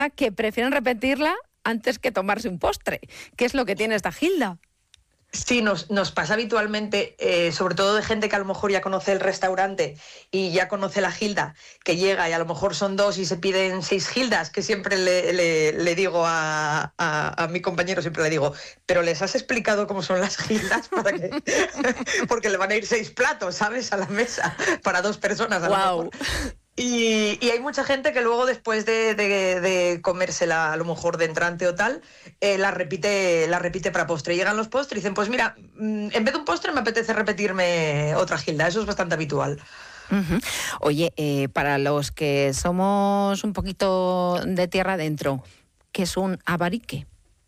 que prefieren repetirla antes que tomarse un postre. ¿Qué es lo que tiene esta Gilda? Sí, nos pasa habitualmente, sobre todo de gente que a lo mejor ya conoce el restaurante y ya conoce la Gilda, que llega y a lo mejor son 2 y se piden 6 Gildas, que siempre le digo a mi compañero, siempre le digo, pero ¿les has explicado cómo son las Gildas? Para que... Porque le van a ir 6 platos, ¿sabes? A la mesa, para 2 personas a lo mejor. Y hay mucha gente que luego después de comérsela a lo mejor de entrante o tal, la repite para postre. Llegan los postres y dicen, pues mira, en vez de un postre me apetece repetirme otra Gilda. Eso es bastante habitual. Uh-huh. Oye, para los que somos un poquito de tierra adentro, ¿qué es un abarique?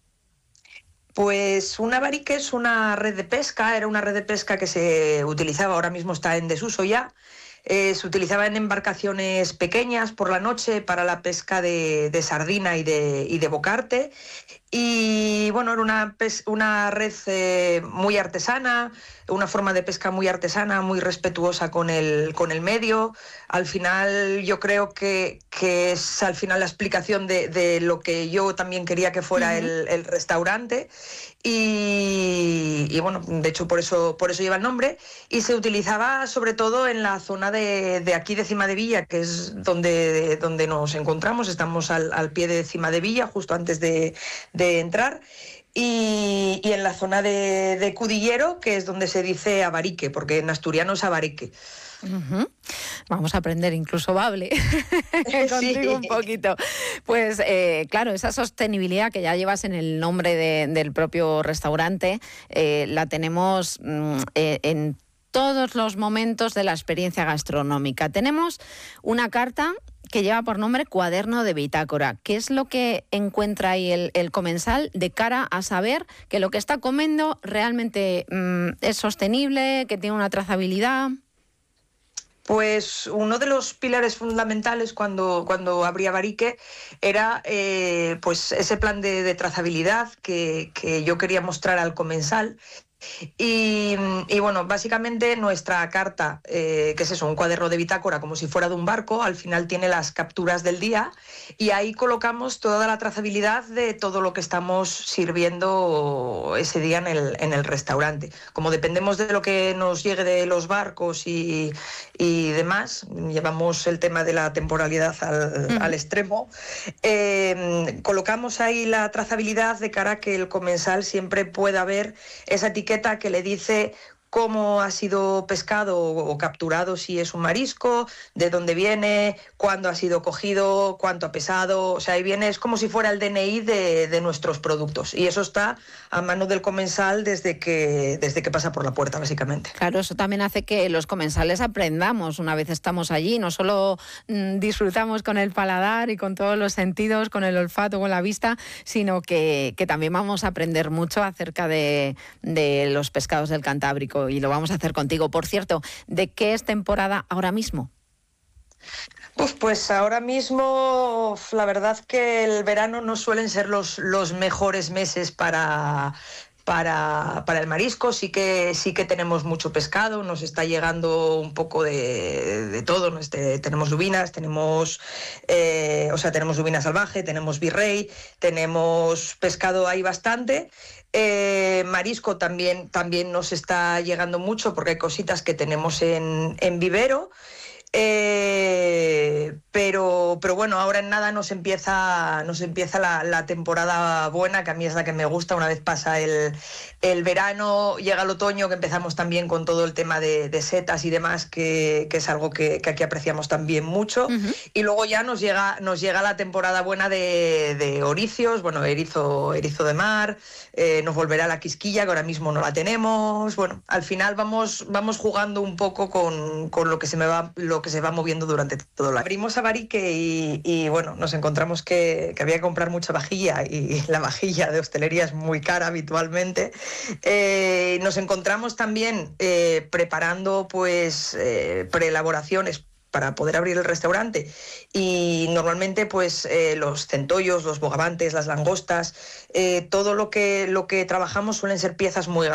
Pues un abarique es una red de pesca, era una red de pesca que se utilizaba, ahora mismo está en desuso ya. Se utilizaba en embarcaciones pequeñas por la noche para la pesca de sardina y de bocarte. Y bueno, era una red muy artesana, una forma de pesca muy artesana, muy respetuosa con el medio. Al final yo creo que es al final la explicación de lo que yo también quería que fuera el restaurante. Y bueno, de hecho por eso lleva el nombre, y se utilizaba sobre todo en la zona de aquí de Cimadevilla, que es donde nos encontramos. Estamos al pie de Cimadevilla, justo antes de entrar, y en la zona de Cudillero, que es donde se dice abarique, porque en asturiano es abarique. Uh-huh. Vamos a aprender incluso bable contigo un poquito. Pues claro, esa sostenibilidad que ya llevas en el nombre del propio restaurante, la tenemos en todos los momentos de la experiencia gastronómica. Tenemos una carta que lleva por nombre Cuaderno de Bitácora. ¿Qué es lo que encuentra ahí el comensal de cara a saber que lo que está comiendo realmente es sostenible, que tiene una trazabilidad? Pues uno de los pilares fundamentales cuando abrí Abarique era pues ese plan de trazabilidad que yo quería mostrar al comensal. Y bueno, básicamente nuestra carta, que es eso, un cuaderno de bitácora como si fuera de un barco, al final tiene las capturas del día y ahí colocamos toda la trazabilidad de todo lo que estamos sirviendo ese día en el restaurante. Como dependemos de lo que nos llegue de los barcos y demás, llevamos el tema de la temporalidad al extremo, colocamos ahí la trazabilidad de cara a que el comensal siempre pueda ver esa etiqueta que le dice cómo ha sido pescado o capturado, si es un marisco, de dónde viene, cuándo ha sido cogido, cuánto ha pesado. O sea, ahí viene, es como si fuera el DNI de nuestros productos. Y eso está a mano del comensal desde que pasa por la puerta, básicamente. Claro, eso también hace que los comensales aprendamos una vez estamos allí. No solo disfrutamos con el paladar y con todos los sentidos, con el olfato, con la vista, sino que también vamos a aprender mucho acerca de los pescados del Cantábrico. Y lo vamos a hacer contigo. Por cierto, ¿de qué es temporada ahora mismo? Pues ahora mismo la verdad que el verano no suelen ser los mejores meses para el marisco. Sí que tenemos mucho pescado, nos está llegando un poco de todo. Tenemos lubinas, tenemos lubina salvaje, tenemos virrey, tenemos pescado, hay bastante. Marisco también nos está llegando mucho porque hay cositas que tenemos en vivero. Pero bueno, ahora en nada nos empieza la temporada buena, que a mí es la que me gusta. Una vez pasa el verano, llega el otoño, que empezamos también con todo el tema de setas y demás, que es algo que aquí apreciamos también mucho. Uh-huh. Y luego ya nos llega la temporada buena de oricios, bueno, erizo de mar, nos volverá la quisquilla, que ahora mismo no la tenemos. Bueno, al final vamos jugando un poco con lo que se va moviendo durante todo el año. Abrimos Abarique y bueno, nos encontramos que había que comprar mucha vajilla, y la vajilla de hostelería es muy cara habitualmente. Nos encontramos también preparando pues preelaboraciones para poder abrir el restaurante, y normalmente pues los centollos, los bogavantes, las langostas, todo lo que trabajamos suelen ser piezas muy